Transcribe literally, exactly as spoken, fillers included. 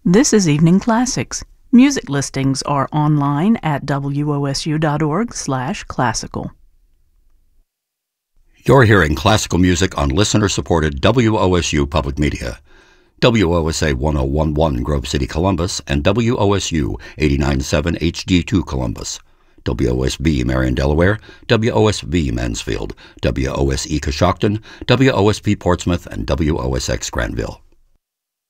This is Evening Classics. Music listings are online at W O S U dot org slash classical. You're hearing classical music on listener-supported W O S U Public Media. W O S A one oh one point one Grove City, Columbus, and W O S U eighty-nine point seven H D two Columbus. W O S B Marion, Delaware, W O S B Mansfield, W O S E Coshocton, W O S P Portsmouth, and W O S X Granville.